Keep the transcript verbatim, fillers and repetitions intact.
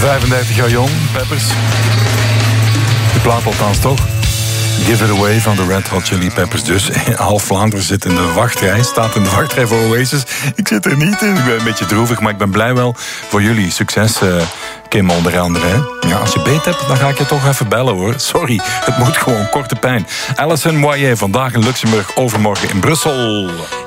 vijfendertig jaar jong, Peppers. De plaat althans toch? Give It Away van de Red Hot Chili Peppers dus. Half Vlaanderen zit in de wachtrij, staat in de wachtrij voor Oasis. Ik zit er niet in, ik ben een beetje droevig, maar ik ben blij wel voor jullie. Succes, uh, Kim, onder andere. Hè? Ja, als je beet hebt, dan ga ik je toch even bellen, hoor. Sorry, het moet gewoon, korte pijn. Alison Moyet, vandaag in Luxemburg, overmorgen in Brussel.